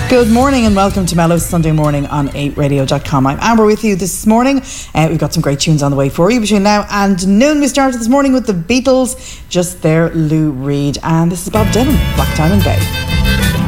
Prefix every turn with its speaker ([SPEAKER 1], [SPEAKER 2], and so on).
[SPEAKER 1] Good morning and welcome to Mellow Sunday Morning on 8radio.com. I'm Amber with you this morning. We've got some great tunes on the way for you between now and noon. We started this morning with the Beatles, just their Lou Reed, and this is Bob Dylan, Black Diamond Bay.